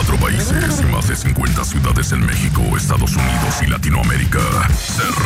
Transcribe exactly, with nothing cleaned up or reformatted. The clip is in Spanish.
veinticuatro países y más de cincuenta ciudades en México, Estados Unidos y Latinoamérica. Se